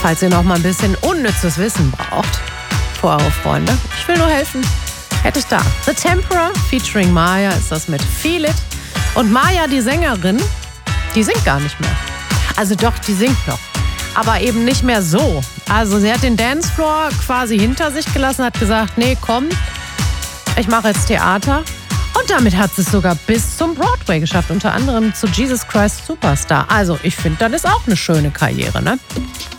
Falls ihr noch mal ein bisschen unnützes Wissen braucht für eure Freunde. Ich will nur helfen. Hätte ich da. The Tempera featuring Maya ist das mit Feel It. Und Maya, die Sängerin, die singt gar nicht mehr. Also doch, die singt noch. Aber eben nicht mehr so. Also sie hat den Dancefloor quasi hinter sich gelassen, hat gesagt, nee, komm, ich mache jetzt Theater. Und damit hat sie es sogar bis zum Broadway geschafft. Unter anderem zu Jesus Christ Superstar. Also ich finde, das ist auch eine schöne Karriere, ne?